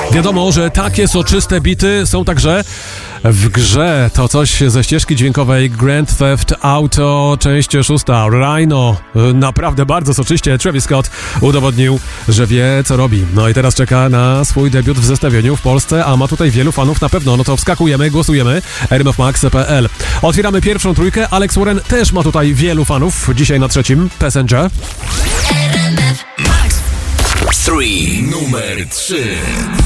Wiadomo, że takie soczyste bity są także w grze. To coś ze ścieżki dźwiękowej Grand Theft Auto, część 6. Rhino. Naprawdę bardzo soczyście. Travis Scott udowodnił, że wie, co robi. No i teraz czeka na swój debiut w zestawieniu w Polsce, a ma tutaj wielu fanów na pewno. No to wskakujemy, głosujemy. rmfmax.pl. Otwieramy pierwszą trójkę. Alex Warren też ma tutaj wielu fanów. Dzisiaj na trzecim Passenger. RMF Max 3. Numer 3.